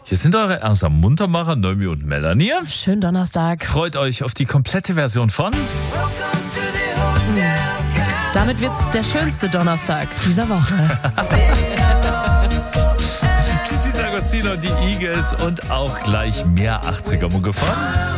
Hier sind eure Ersa Muntermacher, Noemi und Melanie. Schönen Donnerstag. Freut euch auf die komplette Version von... Damit wird's der schönste Donnerstag dieser Woche. Gigi D'Agostino, die Eagles und auch gleich mehr 80er-Mucke von...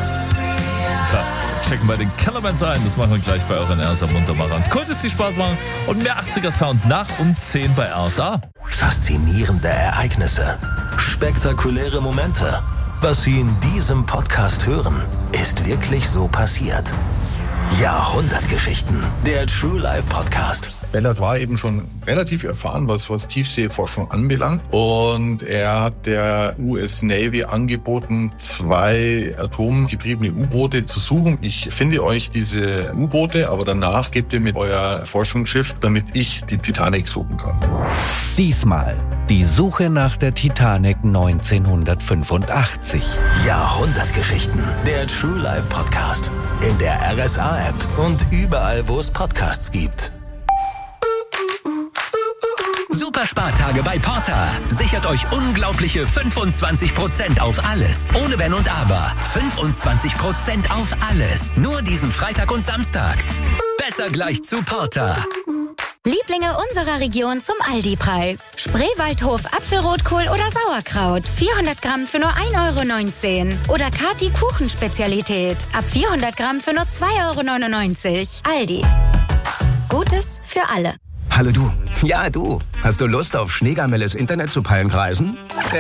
So, checken wir den Kellerbands ein. Das machen wir gleich bei euren Ersa Muntermachern. Konnte es dir Spaß machen und mehr 80er-Sound nach um 10 bei Ersa. Faszinierende Ereignisse, spektakuläre Momente. Was Sie in diesem Podcast hören, ist wirklich so passiert. Jahrhundertgeschichten, der True Life Podcast. Bellard war eben schon relativ erfahren, was Tiefseeforschung anbelangt. Und er hat der US Navy angeboten, 2 atomgetriebene U-Boote zu suchen. Ich finde euch diese U-Boote, aber danach gebt ihr mit euer Forschungsschiff, damit ich die Titanic suchen kann. Diesmal die Suche nach der Titanic 1985. Jahrhundertgeschichten, der True Life Podcast. In der RSA-App und überall, wo es Podcasts gibt. Superspartage bei Porter. Sichert euch unglaubliche 25% auf alles. Ohne Wenn und Aber. 25% auf alles. Nur diesen Freitag und Samstag. Besser gleich zu Porter. Lieblinge unserer Region zum Aldi-Preis. Spreewaldhof Apfelrotkohl oder Sauerkraut. 400 Gramm für nur 1,19 €. Oder Kati Kuchenspezialität. Ab 400 Gramm für nur 2,99 €. Aldi. Gutes für alle. Hallo du. Ja, du. Hast du Lust auf Schneegamelles Internet zu Palmkreisen?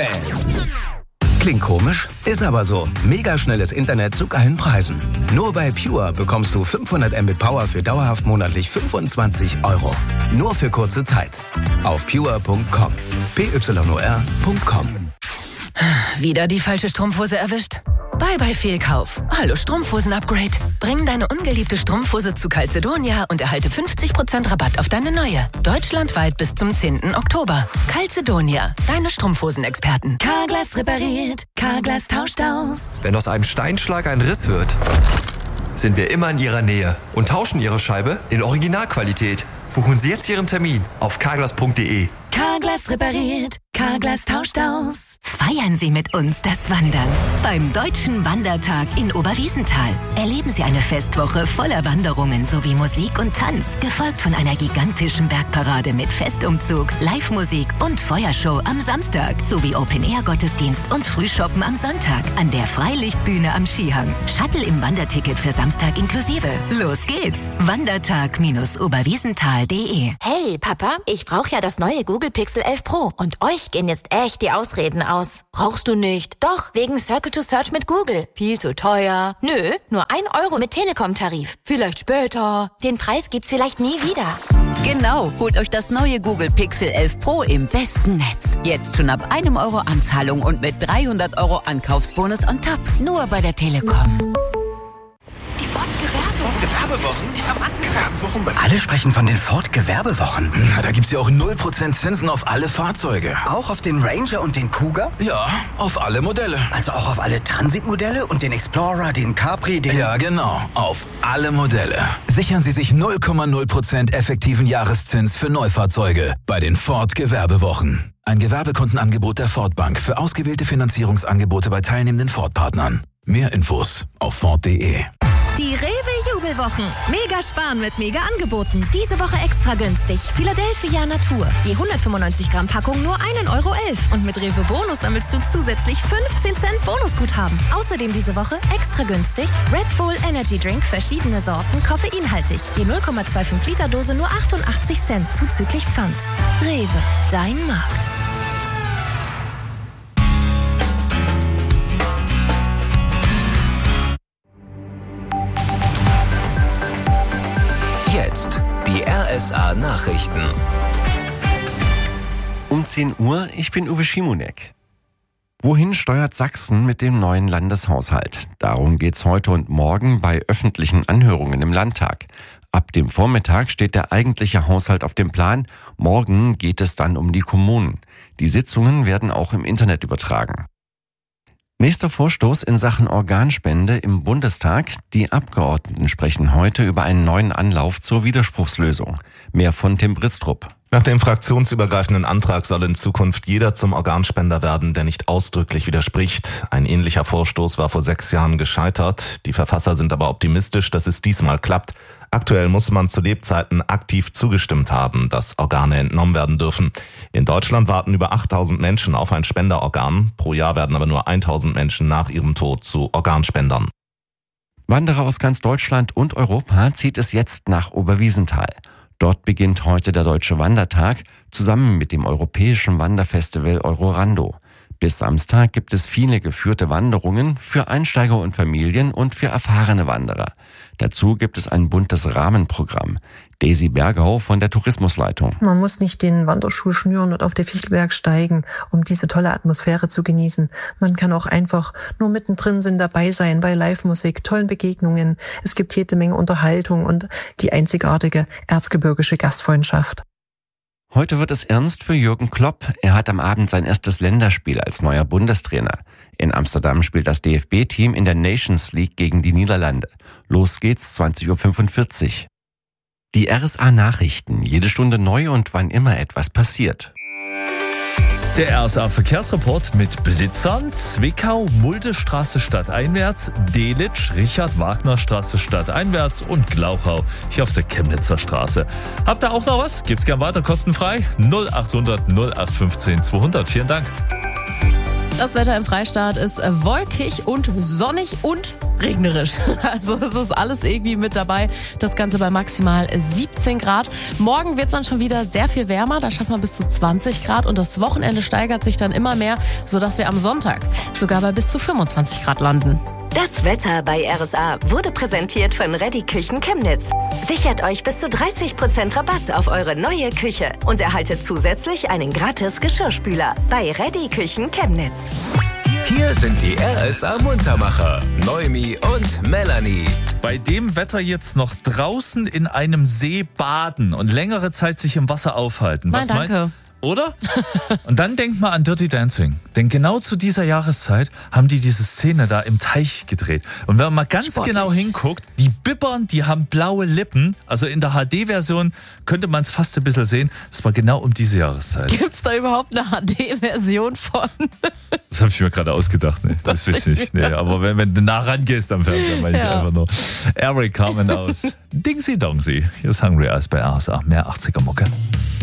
Klingt komisch, ist aber so. Mega schnelles Internet zu geilen Preisen. Nur bei Pure bekommst du 500 Mbit Power für dauerhaft monatlich 25 €. Nur für kurze Zeit. Auf pure.com. pyor.com. Wieder die falsche Strumpfhose erwischt? Bye Fehlkauf. Hallo Strumpfhosen-Upgrade. Bring deine ungeliebte Strumpfhose zu Calzedonia und erhalte 50% Rabatt auf deine neue. Deutschlandweit bis zum 10. Oktober. Calzedonia, deine Strumpfhosen-Experten. Carglass repariert, Carglass tauscht aus. Wenn aus einem Steinschlag ein Riss wird, sind wir immer in Ihrer Nähe und tauschen Ihre Scheibe in Originalqualität. Buchen Sie jetzt Ihren Termin auf carglass.de. Carglass repariert, Carglass tauscht aus. Feiern Sie mit uns das Wandern. Beim Deutschen Wandertag in Oberwiesenthal erleben Sie eine Festwoche voller Wanderungen sowie Musik und Tanz, gefolgt von einer gigantischen Bergparade mit Festumzug, Live-Musik und Feuershow am Samstag, sowie Open-Air-Gottesdienst und Frühshoppen am Sonntag an der Freilichtbühne am Skihang. Shuttle im Wanderticket für Samstag inklusive. Los geht's! Wandertag-oberwiesenthal.de. Hey, Papa, ich brauche ja das neue Google Pixel 11 Pro und euch gehen jetzt echt die Ausreden aus. Brauchst du nicht? Doch, wegen Circle to Search mit Google. Viel zu teuer. Nö, nur 1 € mit Telekom-Tarif. Vielleicht später. Den Preis gibt's vielleicht nie wieder. Genau, holt euch das neue Google Pixel 11 Pro im besten Netz. Jetzt schon ab 1 € Anzahlung und mit 300 € Ankaufsbonus on top. Nur bei der Telekom. Gewerbewochen? Die Gewerbewochen. Alle sprechen von den Ford-Gewerbewochen. Na, da gibt's ja auch 0% Zinsen auf alle Fahrzeuge. Auch auf den Ranger und den Cougar? Ja, auf alle Modelle. Also auch auf alle Transit-Modelle und den Explorer, den Capri, den... Ja, genau. Auf alle Modelle. Sichern Sie sich 0,0% effektiven Jahreszins für Neufahrzeuge bei den Ford-Gewerbewochen. Ein Gewerbekundenangebot der Ford Bank für ausgewählte Finanzierungsangebote bei teilnehmenden Ford-Partnern. Mehr Infos auf Ford.de. Die Rewe-Jubelwochen. Mega sparen mit mega Angeboten. Diese Woche extra günstig. Philadelphia Natur. Die 195 Gramm Packung nur 1,11 € Und mit Rewe Bonus sammelst du zusätzlich 15 Cent Bonusguthaben. Außerdem diese Woche extra günstig Red Bull Energy Drink, verschiedene Sorten, koffeinhaltig. Die 0,25 Liter Dose nur 88 Cent zuzüglich Pfand. Rewe, dein Markt. Jetzt die RSA Nachrichten. Um 10 Uhr, ich bin Uwe Schimonek. Wohin steuert Sachsen mit dem neuen Landeshaushalt? Darum geht's heute und morgen bei öffentlichen Anhörungen im Landtag. Ab dem Vormittag steht der eigentliche Haushalt auf dem Plan. Morgen geht es dann um die Kommunen. Die Sitzungen werden auch im Internet übertragen. Nächster Vorstoß in Sachen Organspende im Bundestag. Die Abgeordneten sprechen heute über einen neuen Anlauf zur Widerspruchslösung. Mehr von Tim Britztrup. Nach dem fraktionsübergreifenden Antrag soll in Zukunft jeder zum Organspender werden, der nicht ausdrücklich widerspricht. Ein ähnlicher Vorstoß war vor 6 Jahren gescheitert. Die Verfasser sind aber optimistisch, dass es diesmal klappt. Aktuell muss man zu Lebzeiten aktiv zugestimmt haben, dass Organe entnommen werden dürfen. In Deutschland warten über 8000 Menschen auf ein Spenderorgan. Pro Jahr werden aber nur 1000 Menschen nach ihrem Tod zu Organspendern. Wanderer aus ganz Deutschland und Europa zieht es jetzt nach Oberwiesenthal. Dort beginnt heute der Deutsche Wandertag zusammen mit dem europäischen Wanderfestival Eurorando. Bis Samstag gibt es viele geführte Wanderungen für Einsteiger und Familien und für erfahrene Wanderer. Dazu gibt es ein buntes Rahmenprogramm. Daisy Bergau von der Tourismusleitung. Man muss nicht den Wanderschuh schnüren und auf den Fichtelberg steigen, um diese tolle Atmosphäre zu genießen. Man kann auch einfach nur mittendrin dabei sein bei Live-Musik, tollen Begegnungen. Es gibt jede Menge Unterhaltung und die einzigartige erzgebirgische Gastfreundschaft. Heute wird es ernst für Jürgen Klopp. Er hat am Abend sein erstes Länderspiel als neuer Bundestrainer. In Amsterdam spielt das DFB-Team in der Nations League gegen die Niederlande. Los geht's, 20.45 Uhr. Die RSA-Nachrichten, jede Stunde neu und wann immer etwas passiert. Der RSA-Verkehrsreport mit Blitzern, Zwickau, Muldestraße stadteinwärts, Delitzsch, Richard-Wagner-Straße stadteinwärts und Glauchau hier auf der Chemnitzer Straße. Habt ihr auch noch was? Gibt's gern weiter kostenfrei? 0800 0815 200. Vielen Dank. Das Wetter im Freistaat ist wolkig und sonnig und regnerisch. Also es ist alles irgendwie mit dabei. Das Ganze bei maximal 17 Grad. Morgen wird es dann schon wieder sehr viel wärmer. Da schaffen wir bis zu 20 Grad. Und das Wochenende steigert sich dann immer mehr, sodass wir am Sonntag sogar bei bis zu 25 Grad landen. Das Wetter bei RSA wurde präsentiert von Reddy Küchen Chemnitz. Sichert euch bis zu 30% Rabatt auf eure neue Küche und erhaltet zusätzlich einen gratis Geschirrspüler bei Reddy Küchen Chemnitz. Hier sind die RSA-Muntermacher, Noemi und Melanie. Bei dem Wetter jetzt noch draußen in einem See baden und längere Zeit sich im Wasser aufhalten. Nein, danke. Oder? Und dann denkt mal an Dirty Dancing. Denn genau zu dieser Jahreszeit haben die diese Szene da im Teich gedreht. Und wenn man mal ganz genau hinguckt, die bibbern, die haben blaue Lippen. Also in der HD-Version könnte man es fast ein bisschen sehen. Das war genau um diese Jahreszeit. Gibt's da überhaupt eine HD-Version von? Das habe ich mir gerade ausgedacht. Nee, das weiß ich nicht. Nee, aber wenn du nah rangehst am Fernseher, meine ich einfach nur. Eric Carmen aus Dingsy Dongsy. Hier ist Hungry Eyes bei RSA. Mehr 80er Mucke.